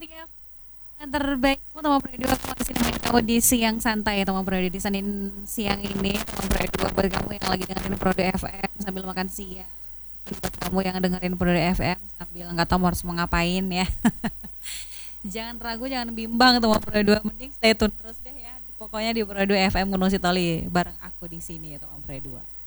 yang terbaik kamu teman Pro 2 aku masih nemenin kamu di siang santai ya teman Pro 2 di Senin siang ini teman Pro 2 buat kamu yang lagi dengerin Pro 2 FM sambil makan siang. Mungkin buat kamu yang dengerin Pro 2 FM sambil nggak tahu harus mau ngapain ya. Jangan ragu, jangan bimbang teman Pro 2, mending stay tune terus deh ya. Pokoknya di Pro 2 FM Gunung Sitoli bareng aku di sini ya teman Pro 2.